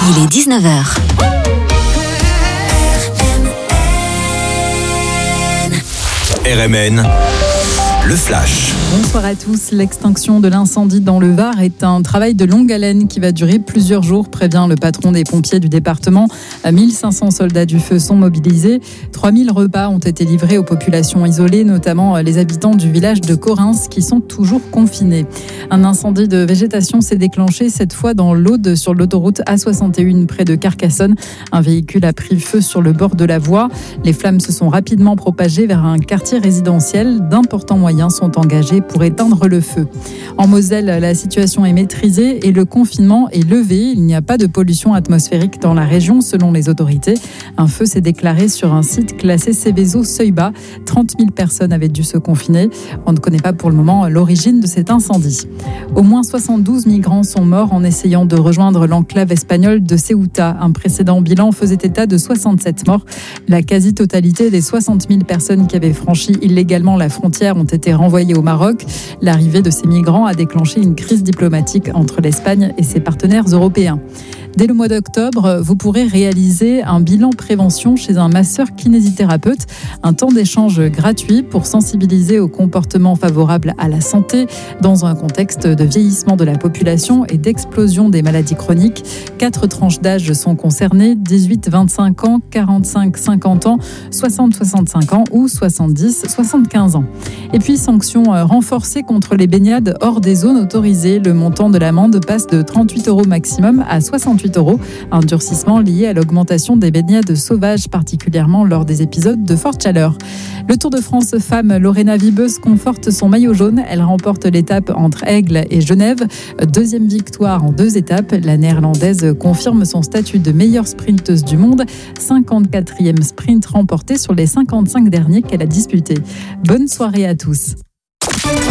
Il est 19h. RMN, le flash. Bonsoir à tous. L'extinction de l'incendie dans le Var est un travail de longue haleine qui va durer plusieurs jours, prévient le patron des pompiers du département. 1500 soldats du feu sont mobilisés. 3000 repas ont été livrés aux populations isolées, notamment les habitants du village de Corrins qui sont toujours confinés. Un incendie de végétation s'est déclenché cette fois dans l'Aude sur l'autoroute A61 près de Carcassonne. Un véhicule a pris feu sur le bord de la voie. Les flammes se sont rapidement propagées vers un quartier résidentiel. D'importants moyens sont engagés pour éteindre le feu. En Moselle, la situation est maîtrisée et le confinement est levé. Il n'y a pas de pollution atmosphérique dans la région selon les autorités. Un feu s'est déclaré sur un site classé Céveso seuil bas. 30 000 personnes avaient dû se confiner. On ne connaît pas pour le moment l'origine de cet incendie. Au moins 72 migrants sont morts en essayant de rejoindre l'enclave espagnole de Ceuta. Un précédent bilan faisait état de 67 morts. La quasi-totalité des 60 000 personnes qui avaient franchi illégalement la frontière ont été renvoyées au Maroc. L'arrivée de ces migrants a déclenché une crise diplomatique entre l'Espagne et ses partenaires européens. Dès le mois d'octobre, vous pourrez réaliser un bilan prévention chez un masseur kinésithérapeute, un temps d'échange gratuit pour sensibiliser aux comportements favorables à la santé dans un contexte de vieillissement de la population et d'explosion des maladies chroniques. 4 tranches d'âge sont concernées, 18-25 ans, 45-50 ans, 60-65 ans ou 70-75 ans. Et puis, sanctions renforcées contre les baignades hors des zones autorisées. Le montant de l'amende passe de 38 € maximum à 68 €. Un durcissement lié à l'augmentation des baignades sauvages, particulièrement lors des épisodes de forte chaleur. Le Tour de France femme, Lorena Wiebes conforte son maillot jaune. Elle remporte l'étape entre Aigle et Genève. Deuxième victoire en 2 étapes. La néerlandaise confirme son statut de meilleure sprinteuse du monde. 54e sprint remporté sur les 55 derniers qu'elle a disputés. Bonne soirée à tous.